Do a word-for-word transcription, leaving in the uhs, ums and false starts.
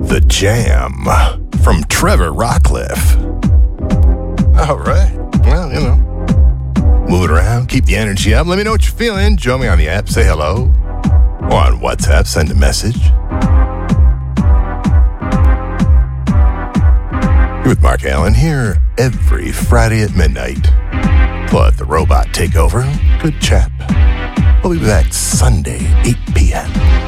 The Jam from Trevor Rockcliffe. All right. Well, you know, move it around, keep the energy up. Let me know what you're feeling. Join me on the app, say hello. Or on WhatsApp, send a message. You're with Mark Allen here every Friday at midnight. Let the robot take over. Good chap. We'll be back Sunday, eight p.m.